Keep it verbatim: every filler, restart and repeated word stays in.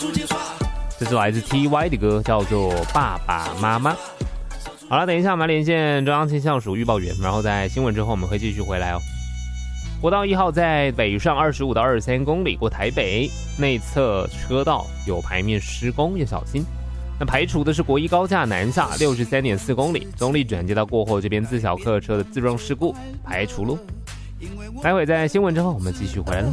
这是来自 T Y 的歌，叫做《爸爸妈妈》。好了，等一下我们来连线中央气象署预报员，然后在新闻之后我们会继续回来哦。国道一号在北上二十五到二十三公里过台北，内侧车道有排面施工，要小心。那排除的是国一高架南下六十三点四公里，中立转接道过后这边自小客车的自撞事故排除喽。待会在新闻之后我们继续回来了。